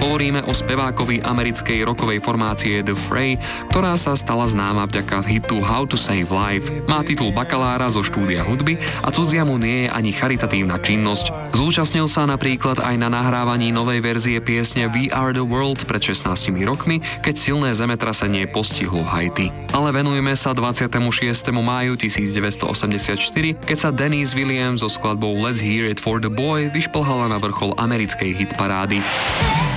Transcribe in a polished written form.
Hovoríme o spevákovi americkej rockovej formácie The Fray, ktorá sa stala známa vďaka hitu How to Save Life. Má titul bakalára zo štúdia hudby a cudzia mu nie je ani charitatívna činnosť. Zúčastnil sa napríklad aj na nahrávaní novej verzie piesne We Are the World pred 16 rokmi, keď silné zemetrasenie postihlo Haiti. Ale venujme sa 26. máju 1984, keď sa Denise Williams so skladbou Let's Hear It for the Boy vyšplhala na vrchol americkej hitparády.